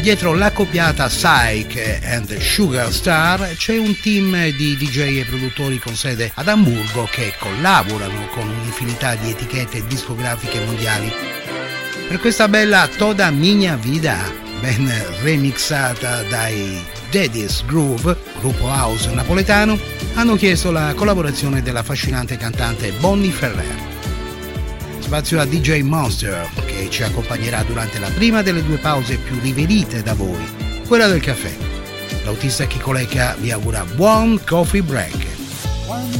Dietro la coppiata Psyche and Sugar Star c'è un team di DJ e produttori con sede ad Amburgo che collaborano con un'infinità di etichette discografiche mondiali. Per questa bella Toda Minha Vida, ben remixata dai Daddy's Groove, gruppo house napoletano, hanno chiesto la collaborazione della affascinante cantante Bonnie Ferrer. Spazio a DJ Monster, che ci accompagnerà durante la prima delle due pause più riverite da voi, quella del caffè. L'autista Chico Lecca vi augura buon coffee break.